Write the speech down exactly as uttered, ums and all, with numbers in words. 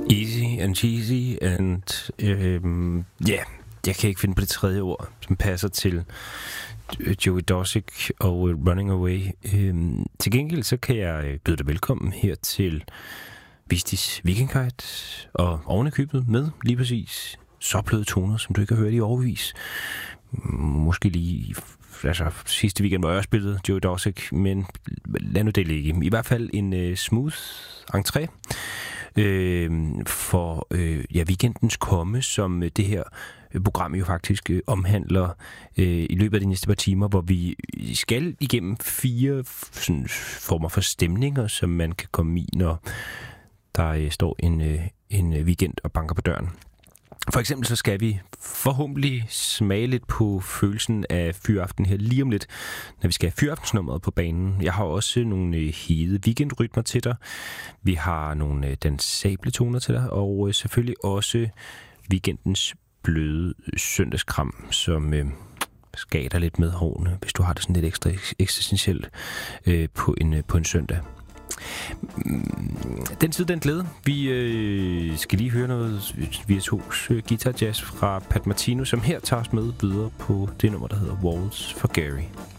Easy and cheesy and øhm, ja, yeah, jeg kan ikke finde på det tredje ord, som passer til Joey Dosick og Running Away. Øhm, til gengæld så kan jeg byde dig velkommen her til Vistis Weekendguide, og ovenikøbet med lige præcis så bløde toner, som du ikke har hørt i overvis. Måske lige, altså sidste weekend var jeg også spillet Joey Dosick, men lad nu det ligge. I hvert fald en uh, smooth entré øh, for øh, ja, weekendens komme, som det her program jo faktisk øh, omhandler øh, i løbet af de næste par timer, hvor vi skal igennem fire sådan, former for stemninger, som man kan komme i, når der øh, står en, øh, en weekend og banker på døren. For eksempel så skal vi forhåbentlig smage lidt på følelsen af fyraften her lige om lidt, når vi skal have fyraftensnummeret på banen. Jeg har også nogle hede weekendrytmer til dig. Vi har nogle dansable toner til dig, og selvfølgelig også weekendens bløde søndagskram, som øh, skader lidt med hårene, hvis du har det sådan lidt ekstra eksistentielt øh, på, en, på en søndag. Den tid, den glæde. Vi øh, skal lige høre noget virtuos øh, guitar jazz fra Pat Martino, som her tager os med videre på det nummer, der hedder Waltz for Gary.